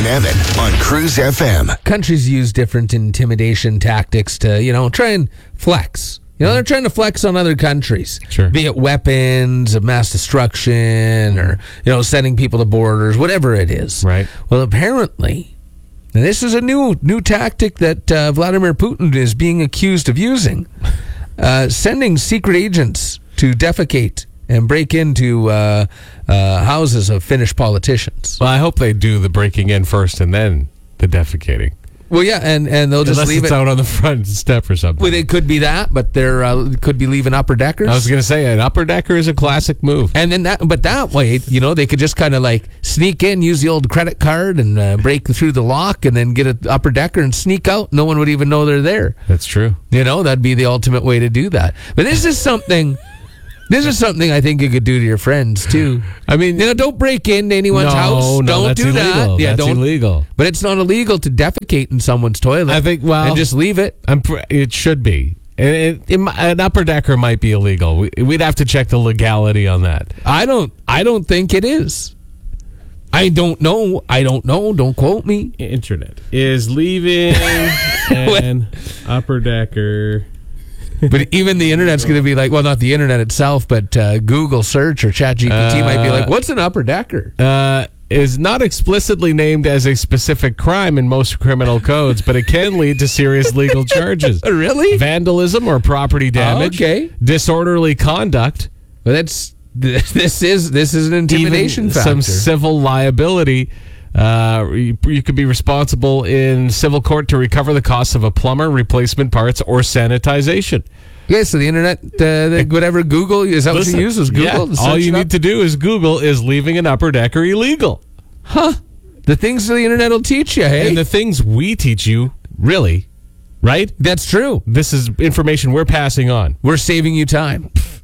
Evan on Cruise FM. Countries use different intimidation tactics to, try and flex. They're trying to flex on other countries. Sure. Be it weapons of mass destruction or, sending people to borders, whatever it is. Right. Well, apparently, and this is a new tactic that Vladimir Putin is being accused of using. Sending secret agents to defecate and break into houses of Finnish politicians. Well, I hope they do the breaking in first and then the defecating. Well, yeah, and they'll just Unless leave it's it out on the front step or something. Well, it could be that, but they're could be leaving upper deckers. I was going to say an upper decker is a classic move. And then that way, they could just kind of like sneak in, use the old credit card, and break through the lock, and then get an upper decker and sneak out. No one would even know they're there. That's true. That'd be the ultimate way to do that. But this is something I think you could do to your friends too. I mean, don't break into anyone's house. No, don't that's do illegal. that. Yeah, that's illegal. But it's not illegal to defecate in someone's toilet. I think. Well, and just leave it. It should be. An upper decker might be illegal. We'd have to check the legality on that. I don't think it is. I don't know. Don't quote me. Internet is leaving an upper decker. But even the internet's going to be like, well, not the internet itself, but Google search or ChatGPT might be like, what's an upper decker? Is not explicitly named as a specific crime in most criminal codes, but it can lead to serious legal charges. Really? Vandalism or property damage. Okay. Disorderly conduct. Well, this is an intimidation Even factor. some civil liability. You could be responsible in civil court to recover the costs of a plumber, replacement parts, or sanitization. Yeah, so the internet, whatever Google, is that what you use? Is Google? Yeah, all you need to do is Google is leaving an upper decker illegal. Huh. The things the internet will teach you, hey? And the things we teach you, really, right? That's true. This is information we're passing on. We're saving you time.